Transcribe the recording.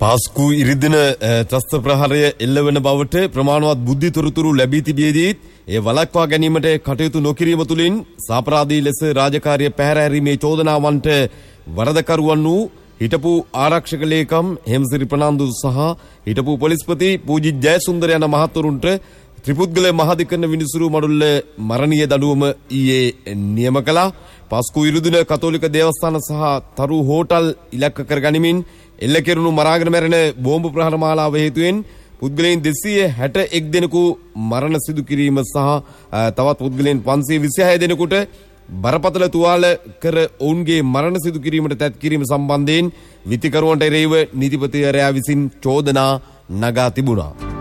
පාස්කු ඉරිදින ත්‍රස්ත ප්‍රහාරය එල්ලවන බවට ප්‍රමාණවත් බුද්ධි තොරතුරු ලැබී තිබියදීත් ඒ වළක්වා ගැනීමට කටයුතු නොකිරීම තුළින් සාපරාධී ලෙස රාජකාරිය පැහැර හැරීමේ චෝදනාවන්ට වරදකරුවන් වූ හිටපු ආරක්ෂක ලේකම් හෙම්සිරි ප්‍රනාන්දු සහ හිටපු පොලිස්පති පූජිත් ජයසුන්දර යන මහතුරුන්ට ත්‍රිපුද්ගල මහාධිකරණ විනිසුරු මඩුල්ල මරණීය දඬුවම ඊයේ නියම කළා. පාස්කු ඉරිදින කතෝලික දේවස්ථාන සහ තරු හෝටල් ඉලක්ක කර ගනිමින් එල්ල කෙරුණු මරාගෙන මැරෙන බෝම්බ ප්‍රහාර මාලාව හේතුවෙන් පුද්ගලයන් 261 දෙනෙකු මරණ සිදු කිරීම සහ තවත් පුද්ගලයන් 526 දෙනෙකුට බරපතල තුවාල කර ඔවුන්ගේ මරණ සිදු කිරීමට තැත් කිරීම සම්බන්ධයෙන් විත්තිකරුවන්ට එරෙහිව නීතිපතිවරයා විසින් චෝදනා නගා තිබුණා.